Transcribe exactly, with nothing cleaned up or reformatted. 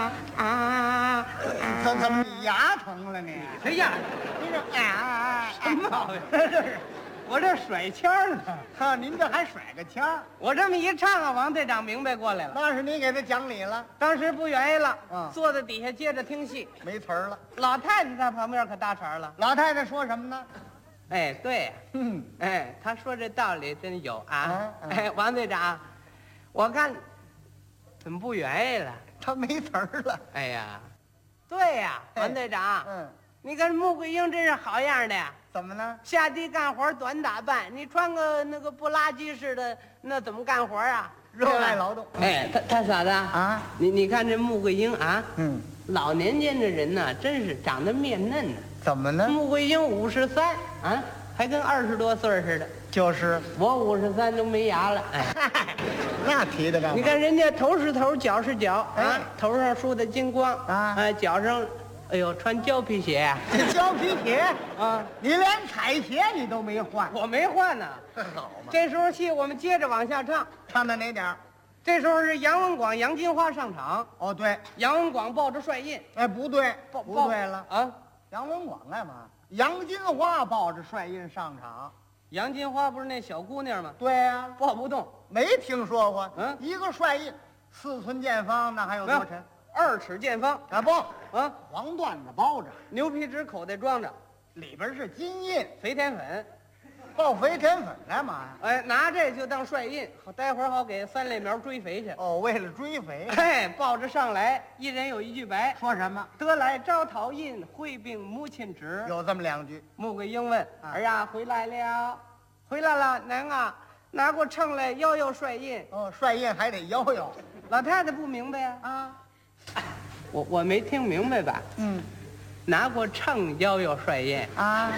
啊！ 怎怎么你牙疼了你？ 谁呀？ 你这啊什么毛病？我这甩腔儿呢。 哈，您这还甩个腔儿？ 我这么一唱啊，王队长明白过来了。 那是你给他讲理了， 当时不愿意了， 嗯坐在底下接着听戏。 没词儿了。 老太太在旁边可搭茬了。 老太太说什么呢？ 哎，对呀， 嗯， 哎，他说这道理真有啊。 嗯嗯哎，王队长，我看怎么不愿意了？ 他没词儿了。 哎呀，对呀， 哎王队长， 嗯， 你看穆桂英真是好样的呀。 怎么呢？ 下地干活短打扮，你穿个那个不拉几似的，那怎么干活啊？ 热爱劳动。 哎，他他嫂子啊， 你你看这穆桂英啊， 嗯， 老年间的人呢，真是长得面嫩呢。 怎么呢？ 穆桂英五十三啊，还跟二十多岁似的。 就是我五十三都没牙了，哎， 那提的干嘛？ 你看人家头是头，脚是脚啊哎， 头上梳的金光啊哎，脚上，哎呦，穿胶皮鞋这胶皮鞋， 啊， 你连彩鞋你都没换， 我没换呢。 好嘛？ 这时候戏我们接着往下唱， 唱到哪点儿？ 这时候是杨文广、杨金花上场， 哦，对， 杨文广抱着帅印， 哎，不对， 抱不对了。 啊！ 杨文广干嘛？杨金花抱着帅印上场。 杨金花不是那小姑娘吗？ 对呀、 抱不动， 没听说过。 嗯一个帅印，四寸见方，那还有多沉？ 二尺见方啊不， 啊， 黄缎子包着， 牛皮纸口袋装着， 里边是金印， 肥田粉， 爆肥田粉干嘛呀？ 哎，拿这就当帅印，好待会儿好给三类苗追肥去。 哦，为了追肥。 嘿，抱着上来，一人有一句白， 说什么？ 得来招讨印，会并母亲旨。 有这么两句。 穆桂英问啊儿啊，回来了，回来了，娘啊，拿过秤来摇摇帅印。 哦，帅印还得摇摇老太太不明白呀、 啊。 我我没听明白吧？ 嗯拿过秤摇摇帅印， 啊，